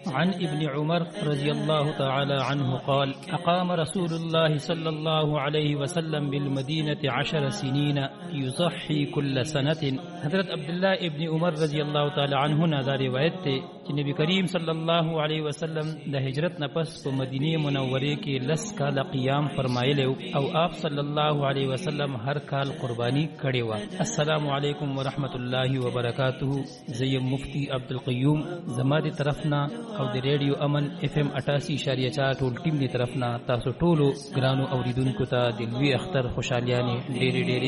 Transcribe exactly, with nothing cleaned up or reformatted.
عن ابن عمر رضی اللہ تعالی عنہ قال اقام رسول الله صلی اللہ علیہ وسلم بالمدینة عشر سنین یضحی کل سنة. حضرت عبداللہ ابن عمر رضی اللہ تعالی عنہ نے دا روایت تے کہ نبی کریم صلی اللہ علیہ وسلم د ہجرت نه پس په مدینه منوره کې لس کال قیام فرمایلی او آپ صلی الله علیه وسلم هر کال قربانی کړی و. السلام علیکم ورحمت الله وبرکاته. زیم مفتی عبدالقیوم زما دی طرفنا او دی ریڈیو امن اف ام اٹاسی اشاریه چار ټول ټیم دی طرفنا تاسو ټولو ګرانو اوریدونکو ته د لوی اختر خوشالیانې ډېرې ډېرې